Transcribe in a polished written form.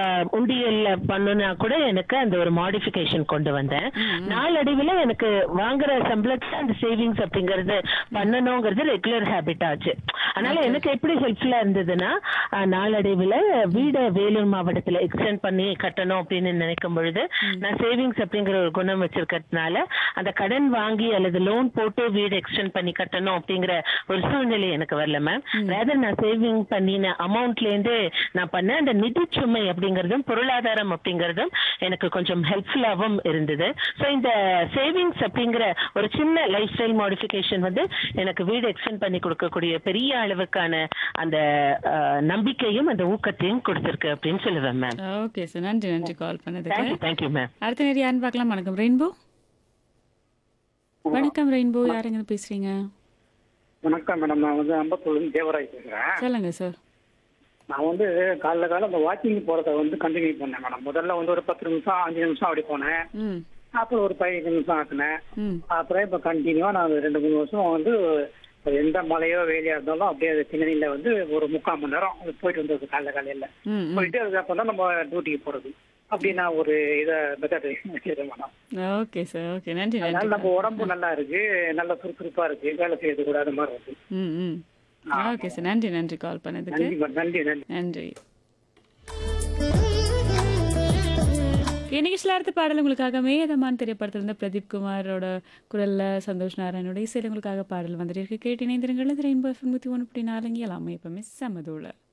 உண்டியல்ல பண்ணுனா கூட எனக்கு அந்த ஒரு மாடிஃபிகேஷன் கொண்டு வந்தேன். நாளடைவில் எனக்கு வாங்குற சம்பளத்துல அந்த சேவிங்ஸ் அப்படிங்கறது பண்ணணுங்கிறது ரெகுலர் ஹேபிட் ஆச்சு. அதனால ஓகே. எனக்கு எப்படி ஹெல்ப்ஃபுல்லா இருந்ததுன்னா, நாளடைவில் வீடை வேலூர் மாவட்டத்துல எக்ஸ்டெண்ட் பண்ணி கட்டணும் அப்படின்னு நினைக்கும் பொழுது நான் சேவிங்ஸ் அப்படிங்கிற ஒரு குணம் வச்சிருக்கிறதுனால அந்த கடன் வாங்கி அல்லது லோன் போட்டு வீடு எக்ஸ்டெண்ட் பண்ணி கட்டணும் அப்படிங்கிற ஒரு சூழ்நிலை எனக்கு வரல மேம். ரேதர் நான் சேவிங் பண்ணின அமௌண்ட்ல இருந்து நான் பண்ண அந்த நிதி சுமை அப்படிங்கறதும் பொருளாதாரம் அப்படிங்கறதும் எனக்கு கொஞ்சம் ஹெல்ப்ஃபுல்லாகவும் இருந்தது. ஸோ இந்த சேவிங்ஸ் அப்படிங்கிற ஒரு சின்ன லைஃப் ஸ்டைல் மாடிஃபிகேஷன் வந்து எனக்கு வீடு எக்ஸ்டெண்ட் பண்ணி கொடுக்கக்கூடிய பெரிய அளவுக்கான அந்த நம்பிக்கையும் அந்த ஊக்கத்தையும் கொடுத்திருக்கு அப்படின்னு சொல்லுவேன் மேம். Okay sir. நன்றி நன்றி கால் பண்ணதுக்கு. Thank you thank you ma'am. அடுத்த நேரம் யாருன்னு பார்க்கலாம். வணக்கம் ரெயின்போ. வணக்கம் ரெயின்போ, யாருங்க பேசுறீங்க? வணக்கம் மேடம். நான் வந்து அம்பத்தூர்லேருந்து தேவராஜ் பேசுகிறேன். சொல்லுங்க சார். நான் வந்து காலைல அந்த வாக்கிங் போகிறத வந்து கண்டினியூ பண்ணேன் மேடம். முதல்ல வந்து ஒரு 10 நிமிஷம் 5 நிமிஷம் அப்படி போனேன். ம் அப்புறம் ஒரு 15 நிமிஷம் ஆக்குனேன். ம் அப்புறம் இப்போ கண்டினியூவாக நான் 2-3 வருஷம் வந்து எந்த மழையோ வெயிலையாக இருந்தாலும் அப்படியே அது பின்னணியில் வந்து ஒரு 3/4 மணி நேரம் அது போயிட்டு வந்தது காலையில் ம் ம். போயிட்டு அதுக்கப்புறம் தான் நம்ம டியூட்டிக்கு போகிறது. அப்படி நான் ஒரு இதை மெத்தட் வச்சுருக்கேன் மேடம். Okay sir. ஓகே நன்றி அதனால நன்றி. நம்ம உடம்பு நல்லா இருக்கு, நல்ல சுறுசுறுப்பாக இருக்கு, வேலை செய்யறது கூட அது மாதிரி இருக்கு. ம் ம். Okay sir. நன்றி நன்றி கால் பண்ணதுக்கு. நன்றி மேடம். நன்றி நன்றி. நன்றி. இன்னைக்கு அடுத்த பாடல் உங்களுக்காக மேதமான் திரைப்படத்திலிருந்து பிரதீப் குமாரோட குரல்ல சந்தோஷ் நாராயணோட இசையில் உங்களுக்காக பாடல் வந்துட்டு இருக்கு. கேட்டு இணைந்திருங்கள். ரெயின்போ FM 101.4 எல்லாமே எப்பவுமே சமதோல.